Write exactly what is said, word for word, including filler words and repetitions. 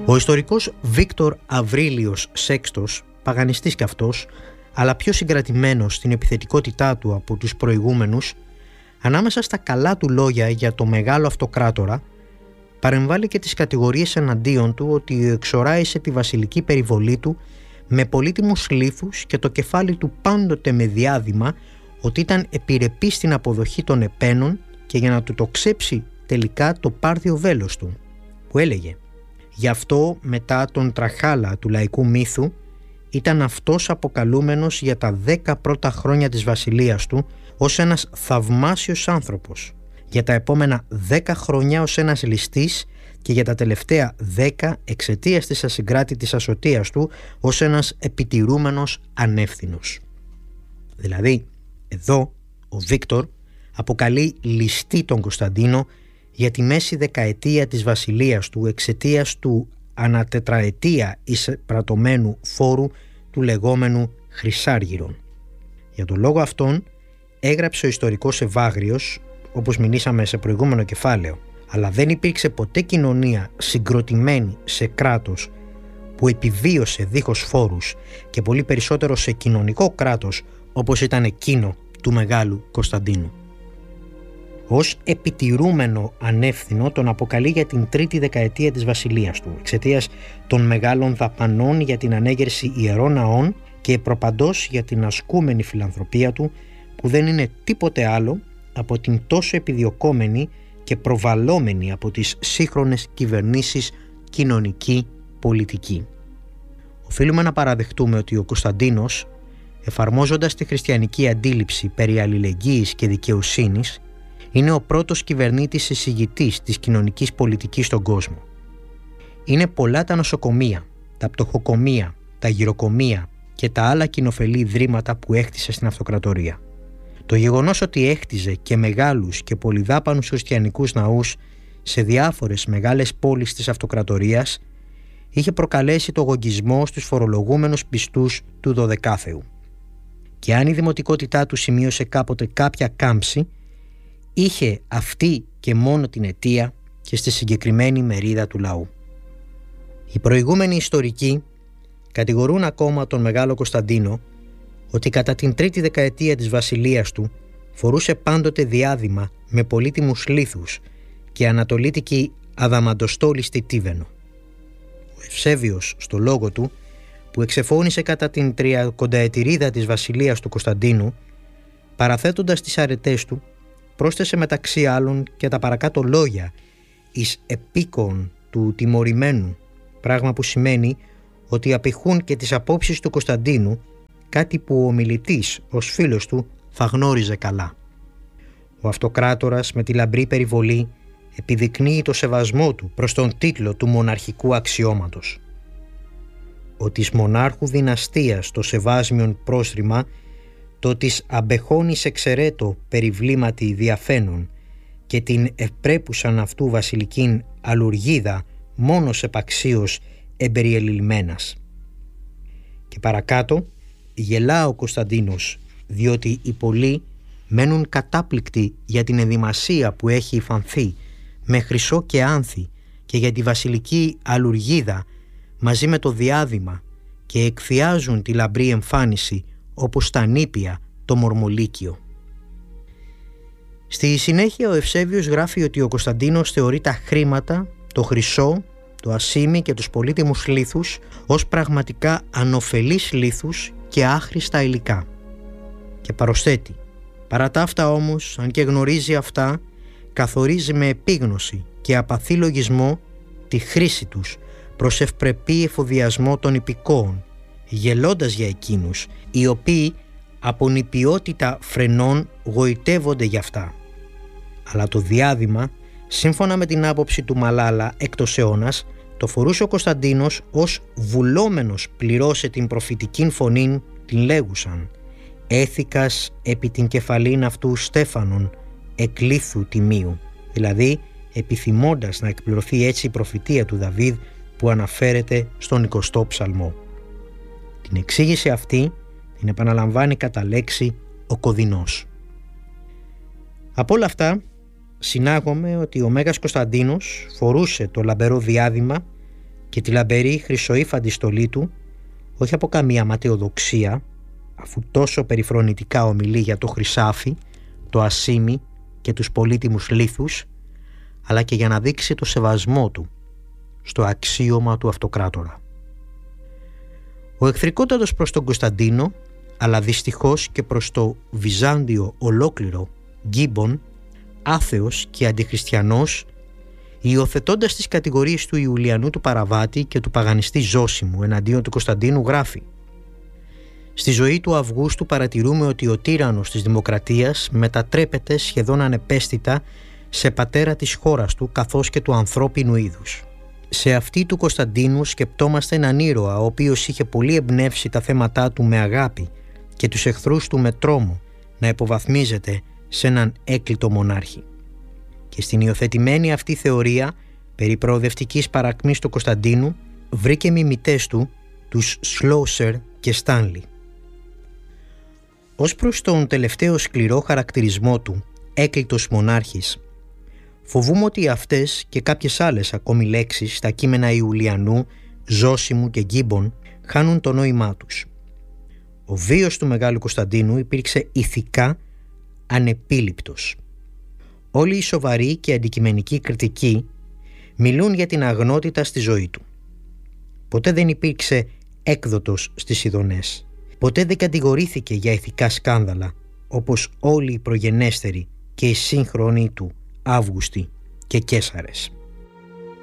Ο ιστορικός Βίκτορ Αβρίλιος Σέξτος, παγανιστής κι αυτός, αλλά πιο συγκρατημένος στην επιθετικότητά του από τους προηγούμενους, ανάμεσα στα καλά του λόγια για το μεγάλο αυτοκράτορα, παρεμβάλλει και τις κατηγορίες εναντίον του ότι εξοράισε τη βασιλική περιβολή του με πολύτιμους λίθους και το κεφάλι του πάντοτε με διάδημα ότι ήταν επιρρεπής στην αποδοχή των επένων και για να του το ξέψει τελικά το πάρθιο βέλος του, που έλεγε «Γι' αυτό μετά τον τραχάλα του λαϊκού μύθου ήταν αυτός αποκαλούμενος για τα δέκα πρώτα χρόνια της βασιλείας του ως ένας θαυμάσιος άνθρωπος, για τα επόμενα δέκα χρόνια ως ένας ληστής και για τα τελευταία δέκα εξαιτίας της ασυγκράτητης ασωτείας του ως ένας επιτηρούμενος ανεύθυνος». Δηλαδή, εδώ ο Βίκτορ αποκαλεί ληστή τον Κωνσταντίνο για τη μέση δεκαετία της βασιλείας του εξαιτίας του ανατετραετία εισπρατωμένου φόρου του λεγόμενου Χρυσάργυρον. Για τον λόγο αυτόν έγραψε ο ιστορικός Ευάγριος, όπως μιλήσαμε σε προηγούμενο κεφάλαιο, αλλά δεν υπήρξε ποτέ κοινωνία συγκροτημένη σε κράτος που επιβίωσε δίχως φόρους και πολύ περισσότερο σε κοινωνικό κράτος όπως ήταν εκείνο του Μεγάλου Κωνσταντίνου. Ως επιτηρούμενο ανεύθυνο τον αποκαλεί για την τρίτη δεκαετία της βασιλείας του, εξαιτίας των μεγάλων δαπανών για την ανέγερση ιερών ναών και προπαντός για την ασκούμενη φιλανθρωπία του, που δεν είναι τίποτε άλλο από την τόσο επιδιωκόμενη και προβαλλόμενη από τις σύγχρονες κυβερνήσεις κοινωνική πολιτική. Οφείλουμε να παραδεχτούμε ότι ο Κωνσταντίνος, εφαρμόζοντας τη χριστιανική αντίληψη περί αλληλεγγύης και δικαιοσύνης, είναι ο πρώτος κυβερνήτης εισηγητής της κοινωνικής πολιτικής στον κόσμο. Είναι πολλά τα νοσοκομεία, τα πτωχοκομεία, τα γυροκομεία και τα άλλα κοινοφελή ιδρύματα που έκτισε στην αυτοκρατορία. Το γεγονός ότι έκτιζε και μεγάλους και πολυδάπανους χριστιανικούς ναούς σε διάφορες μεγάλες πόλεις της αυτοκρατορίας είχε προκαλέσει το γογγισμό στους φορολογούμενους πιστούς του Δωδεκάθεου. Και αν η δημοτικότητά του σημείωσε κάποτε κάποια κάμψη, είχε αυτή και μόνο την αιτία και στη συγκεκριμένη μερίδα του λαού. Οι προηγούμενοι ιστορικοί κατηγορούν ακόμα τον Μεγάλο Κωνσταντίνο ότι κατά την τρίτη δεκαετία της βασιλείας του φορούσε πάντοτε διάδημα με πολύτιμους λίθους και ανατολίτικη αδαμαντοστόλιστη τίβαινο. Ο Ευσέβιος στο λόγο του, που εξεφώνησε κατά την τριακονταετηρίδα της βασιλείας του Κωνσταντίνου, παραθέτοντας τις αρετές του, πρόσθεσε μεταξύ άλλων και τα παρακάτω λόγια εις επίκον του τιμωρημένου, πράγμα που σημαίνει ότι απηχούν και τις απόψεις του Κωνσταντίνου, κάτι που ο μιλητής ως φίλος του θα γνώριζε καλά. Ο αυτοκράτορας με τη λαμπρή περιβολή επιδεικνύει το σεβασμό του προς τον τίτλο του μοναρχικού αξιώματος. Ο της μονάρχου δυναστείας το σεβάσμιον πρόστριμα, το της αμπεχώνης εξαιρέτω περιβλήματι διαφαίνων και την ευπρέπουσαν αυτού βασιλικήν αλουργίδα μόνος επαξίως εμπεριελιλμένας. Και παρακάτω γελά ο Κωνσταντίνος, διότι οι πολλοί μένουν κατάπληκτοι για την ενδυμασία που έχει υφανθεί με χρυσό και άνθη και για τη βασιλική αλουργίδα μαζί με το διάδημα και εκθιάζουν τη λαμπρή εμφάνιση όπως τα νήπια το μορμολίκιο. Στη συνέχεια ο Ευσέβιος γράφει ότι ο Κωνσταντίνος θεωρεί τα χρήματα, το χρυσό, το ασίμι και τους πολύτιμους λίθους ως πραγματικά ανοφελείς λίθους και άχρηστα υλικά. Και παροσθέτει, παρά τα αυτά όμως, αν και γνωρίζει αυτά, καθορίζει με επίγνωση και απαθή λογισμό τη χρήση τους προς ευπρεπή εφοδιασμό των υπηκόων, γελώντας για εκείνους, οι οποίοι από νηπιότητα φρενών γοητεύονται γι' αυτά. Αλλά το διάδημα, σύμφωνα με την άποψη του Μαλάλα εκτός αιώνας, το φορούσε ο Κωνσταντίνος ως βουλόμενος πληρώσε την προφητικήν φωνήν την λέγουσαν «Έθηκας επί την κεφαλήν αυτού Στέφανον εκλήθου τιμίου», δηλαδή επιθυμώντας να εκπληρωθεί έτσι η προφητεία του Δαβίδ που αναφέρεται στον εικοστό ψαλμό. Την εξήγηση αυτή την επαναλαμβάνει κατά λέξη ο Κωδινός. Από όλα αυτά συνάγουμε ότι ο Μέγας Κωνσταντίνος φορούσε το λαμπερό διάδημα και τη λαμπερή χρυσοήφαντη στολή του, όχι από καμία ματαιοδοξία, αφού τόσο περιφρονητικά ομιλεί για το χρυσάφι, το ασίμι και τους πολύτιμους λίθους, αλλά και για να δείξει το σεβασμό του στο αξίωμα του αυτοκράτορα. Ο εχθρικότατος προς τον Κωνσταντίνο, αλλά δυστυχώς και προς το Βυζάντιο ολόκληρο, Γκίμπον, άθεος και αντιχριστιανός, υιοθετώντας τις κατηγορίες του Ιουλιανού του Παραβάτη και του παγανιστή Ζώσιμου εναντίον του Κωνσταντίνου, γράφει: «Στη ζωή του Αυγούστου παρατηρούμε ότι ο τύραννος της δημοκρατίας μετατρέπεται σχεδόν ανεπαίσθητα σε πατέρα της χώρας του καθώς και του ανθρώπινου είδους. Σε αυτή του Κωνσταντίνου σκεπτόμαστε έναν ήρωα ο οποίος είχε πολύ εμπνεύσει τα θέματά του με αγάπη και τους εχθρούς του με τρόμο να υποβαθμίζεται σε έναν έκλειτο μονάρχη. Και στην υιοθετημένη αυτή θεωρία περί προοδευτικής παρακμής του Κωνσταντίνου βρήκε μιμητές του τους Σλόσερ και Στάνλι. Ως προς τον τελευταίο σκληρό χαρακτηρισμό του, έκλειτος μονάρχης, φοβούμαι ότι αυτές και κάποιες άλλες ακόμη λέξεις στα κείμενα Ιουλιανού, Ζώσιμου και Γκίμπον χάνουν το νόημά τους. Ο βίος του Μεγάλου Κωνσταντίνου υπήρξε ηθικά ανεπίληπτος. Όλοι οι σοβαροί και αντικειμενικοί κριτικοί μιλούν για την αγνότητα στη ζωή του. Ποτέ δεν υπήρξε έκδοτος στις ειδονές. Ποτέ δεν κατηγορήθηκε για ηθικά σκάνδαλα, όπως όλοι οι προγενέστεροι και οι σύγχρονοι του Αύγουστοι και Καίσαρες.